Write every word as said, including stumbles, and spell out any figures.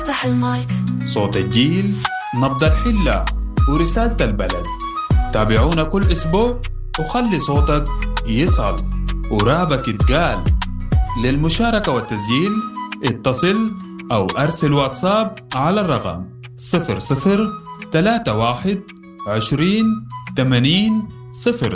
افتح المايك. صوت الجيل، نبض الحلة ورسالة البلد. تابعونا كل أسبوع وخلي صوتك يصل ورابك يتقال. للمشاركة والتسجيل اتصل أو أرسل واتساب على الرقم صفر صفر ثلاثة واحد عشرين ثمانين صفر